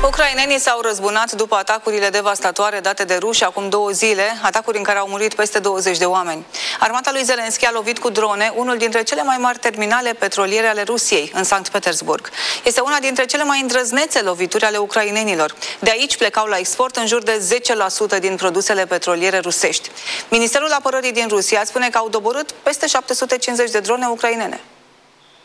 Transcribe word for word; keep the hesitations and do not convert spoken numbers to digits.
Ucrainenii s-au răzbunat după atacurile devastatoare date de ruși acum două zile, atacuri în care au murit peste douăzeci de oameni. Armata lui Zelenski a lovit cu drone unul dintre cele mai mari terminale petroliere ale Rusiei, în Sankt Petersburg. Este una dintre cele mai îndrăznețe lovituri ale ucrainenilor. De aici plecau la export în jur de zece la sută din produsele petroliere rusești. Ministerul Apărării din Rusia spune că au doborât peste șapte sute cincizeci de drone ucrainene.